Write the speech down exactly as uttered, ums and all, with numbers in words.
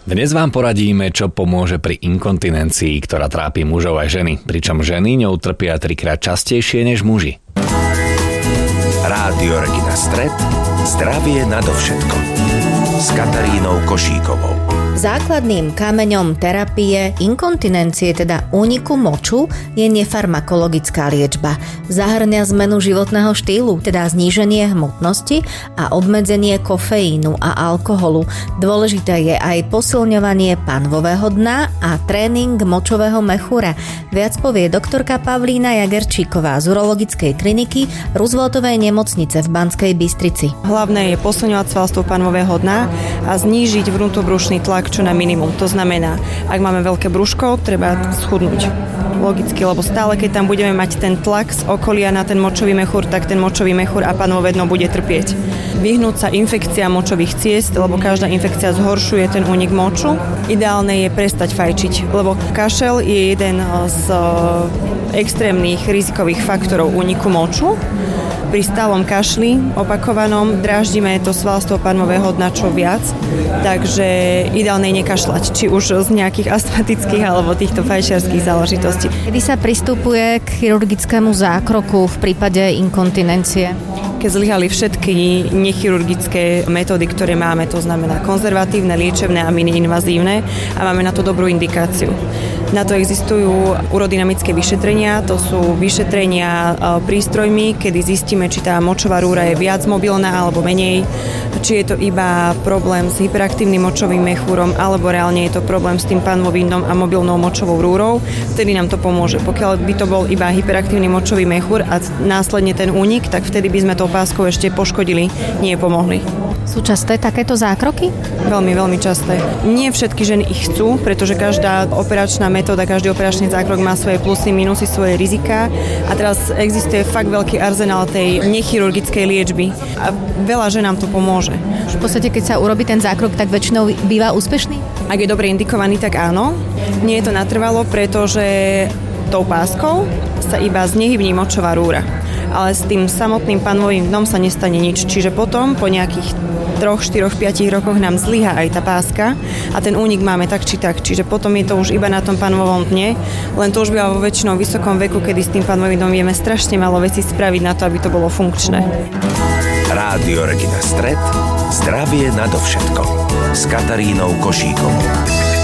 Dnes vám poradíme, čo pomôže pri inkontinencii, ktorá trápi mužov aj ženy, pričom ženy ňou trpia trikrát častejšie než muži. Rádio Regina Stret, zdravie nadovšetko. S Katarínou Košíkovou. Základným kameňom terapie inkontinencie, teda úniku moču, je nefarmakologická liečba. Zahŕňa zmenu životného štýlu, teda zníženie hmotnosti a obmedzenie kofeínu a alkoholu. Dôležité je aj posilňovanie panvového dna a tréning močového mechúra. Viac povie doktorka Pavlína Jagerčíková z urologickej kliniky Rooseveltovej nemocnice v Banskej Bystrici. Hlavné je posilňovať svalstvo panvového dna a znížiť vnútrobrušný tlak čo na minimum. To znamená, ak máme veľké brúško, treba schudnúť. Logicky, lebo stále, keď tam budeme mať ten tlak z okolia na ten močový mechúr, tak ten močový mechúr a panvové dno bude trpieť. Vyhnúť sa infekcia močových ciest, lebo každá infekcia zhoršuje ten únik moču. Ideálne je prestať fajčiť, lebo kašel je jeden z extrémnych rizikových faktorov úniku moču. Pri stálom kašli, opakovanom, dráždime to svalstvo panvového dna čo viac, takže ideálne je nekašľať, či už z nejakých astmatických alebo týchto fajčiarských záležitostí. Kedy sa pristupuje k chirurgickému zákroku v prípade inkontinencie? Keď zlyhali všetky nechirurgické metódy, ktoré máme, to znamená konzervatívne, liečebné a mini-invazívne, a máme na to dobrú indikáciu. Na to existujú urodynamické vyšetrenia, to sú vyšetrenia prístrojmi, kedy zistíme, či tá močová rúra je viac mobilná alebo menej, či je to iba problém s hyperaktívnym močovým mechúrom, alebo reálne je to problém s tým panvovým dnom a mobilnou močovou rúrou, vtedy nám to pomôže. Pokiaľ by to bol iba hyperaktívny močový mechúr a následne ten únik, tak vtedy by sme tou páskou ešte poškodili, nie pomohli. Sú časté takéto zákroky? Veľmi, veľmi časté. Nie všetky ženy ich chcú, pretože každá operačná metóda, každý operačný zákrok má svoje plusy, minusy, svoje riziká. A teraz existuje fakt veľký arzenál tej nechirurgickej liečby. A veľa ženám to pomôže. V podstate, keď sa urobí ten zákrok, tak väčšinou býva úspešný? Ak je dobre indikovaný, tak áno. Nie je to natrvalo, pretože tou páskou sa iba znehybní močová rúra. Ale s tým samotným panvovým dnom sa nestane nič. Čiže potom, po nejakých troch, štyroch, piatich rokoch nám zlyhá aj tá páska a ten únik máme tak či tak. Čiže potom je to už iba na tom panvovom dne, len to už býva vo väčšinou vysokom veku, kedy s tým panvovým dnom vieme strašne malo veci spraviť na to, aby to bolo funkčné. Rádio Regina Stret, zdravie nadovšetko. S Katarínou Košíkovou.